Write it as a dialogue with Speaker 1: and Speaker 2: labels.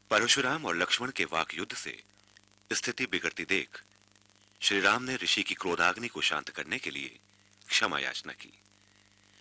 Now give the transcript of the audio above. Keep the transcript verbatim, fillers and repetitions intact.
Speaker 1: परशुराम और लक्ष्मण के वाक युद्ध से स्थिति बिगड़ती देख श्री राम ने ऋषि की क्रोधाग्नि को शांत करने के लिए क्षमा याचना की।